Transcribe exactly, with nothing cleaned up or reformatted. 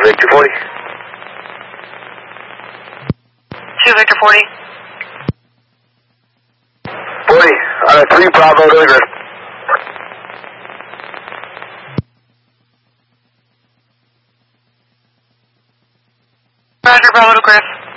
Victor forty. two Victor forty. forty, on a three Bravo to the Griff. Roger, Bravo to Griff.